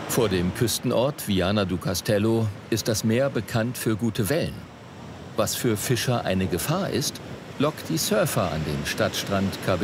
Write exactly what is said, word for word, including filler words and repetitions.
Vor dem Küstenort Viana do Castelo ist das Meer bekannt für gute Wellen. Was für Fischer eine Gefahr ist, lockt die Surfer an den Stadtstrand